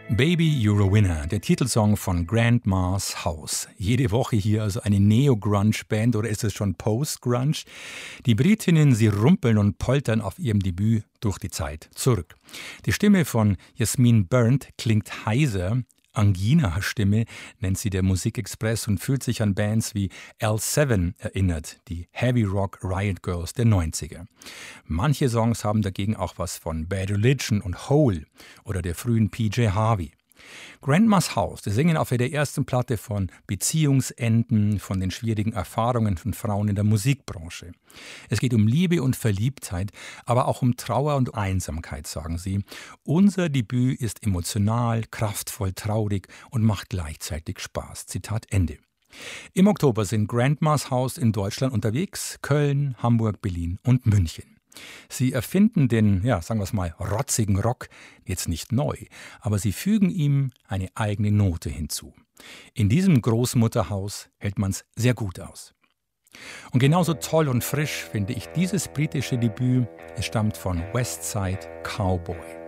Baby, You're a Winner, der Titelsong von Grandma's House. Jede Woche hier also eine Neo-Grunge-Band oder ist es schon Post-Grunge? Die Britinnen, sie rumpeln und poltern auf ihrem Debüt durch die Zeit zurück. Die Stimme von Jasmine Byrne klingt heiser. Angina-Stimme nennt sie der Musikexpress und fühlt sich an Bands wie L7 erinnert, die Heavy Rock Riot Girls der 90er. Manche Songs haben dagegen auch was von Bad Religion und Hole oder der frühen PJ Harvey. Grandma's House, die singen auf der ersten Platte von Beziehungsenden, von den schwierigen Erfahrungen von Frauen in der Musikbranche. Es geht um Liebe und Verliebtheit, aber auch um Trauer und Einsamkeit, sagen sie. Unser Debüt ist emotional, kraftvoll, traurig und macht gleichzeitig Spaß. Zitat Ende. Im Oktober sind Grandma's House in Deutschland unterwegs, Köln, Hamburg, Berlin und München. Sie erfinden den, sagen wir es mal, rotzigen Rock jetzt nicht neu, aber sie fügen ihm eine eigene Note hinzu. In diesem Großmutterhaus hält man's sehr gut aus. Und genauso toll und frisch finde ich dieses britische Debüt. Es stammt von Westside Cowboy.